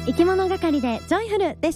生き物係でジョイフルでした。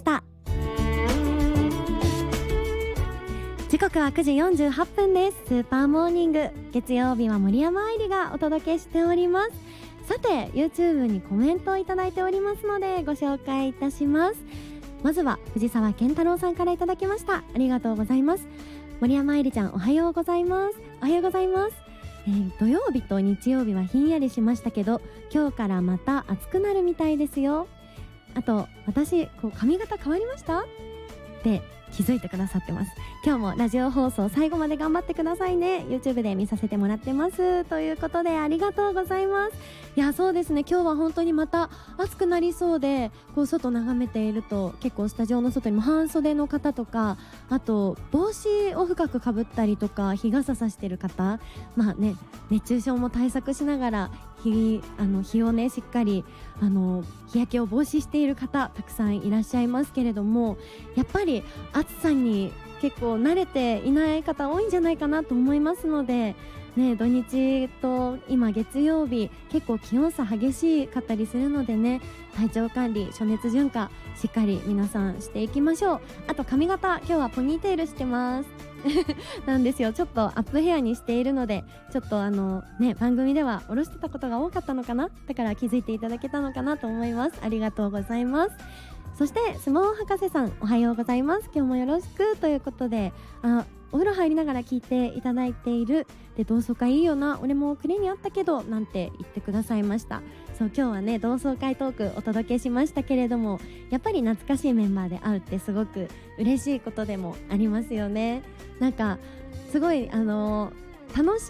時刻は9時48分です。スーパーモーニング、月曜日は森山愛理がお届けしております。さて YouTube にコメントをいただいておりますのでご紹介いたします。まずは藤沢健太郎さんからいただきました。ありがとうございます。森山愛理ちゃん、おはようございます。おはようございます。土曜日と日曜日はひんやりしましたけど、今日からまた暑くなるみたいですよ。あと私髪型変わりましたって気づいてくださってます。今日もラジオ放送最後まで頑張ってくださいね。 YouTube で見させてもらってますということで、ありがとうございます。いや、そうですね、今日は本当にまた暑くなりそうで、外眺めていると結構スタジオの外にも半袖の方とか、あと帽子を深くかぶったりとか日傘さしてる方、熱中症も対策しながら日をねしっかり日焼けを防止している方たくさんいらっしゃいますけれども、やっぱり暑さに結構慣れていない方多いんじゃないかなと思いますのでね、土日と今月曜日結構気温差激しかったりするのでね、体調管理、暑熱順化しっかり皆さんしていきましょう。あと髪型、今日はポニーテールしてますなんですよ。ちょっとアップヘアにしているので、ちょっと番組では下ろしてたことが多かったのかな、だから気づいていただけたのかなと思います。ありがとうございます。そしてスモー博士さん、おはようございます。今日もよろしくということで、お風呂入りながら聞いていただいている。で、同窓会いいよな、俺も暮れにあったけどなんて言ってくださいました。そう、今日はね同窓会トークお届けしましたけれども、やっぱり懐かしいメンバーで会うってすごく嬉しいことでもありますよね。なんかすごい楽しい